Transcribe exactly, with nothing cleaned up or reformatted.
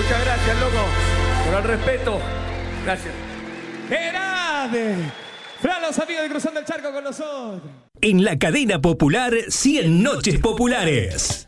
Muchas gracias, loco, por el respeto. Gracias. ¡Qué grande! Fran, los amigos de Cruzando el Charco con nosotros. En la cadena popular, cien Noches Populares.